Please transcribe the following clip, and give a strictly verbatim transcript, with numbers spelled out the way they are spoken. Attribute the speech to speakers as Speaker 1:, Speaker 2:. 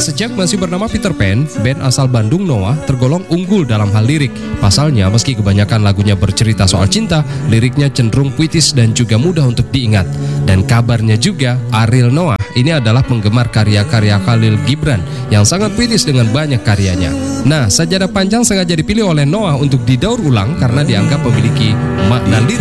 Speaker 1: Sejak masih bernama Peter Pan, band asal Bandung Noah tergolong unggul dalam hal lirik. Pasalnya, meski kebanyakan lagunya bercerita soal cinta, liriknya cenderung puitis dan juga mudah untuk diingat. Dan kabarnya juga, Ariel Noah ini adalah penggemar karya-karya Khalil Gibran yang sangat puitis dengan banyak karyanya. Nah, Sajadah Panjang sengaja dipilih oleh Noah untuk didaur ulang karena dianggap memiliki makna lirik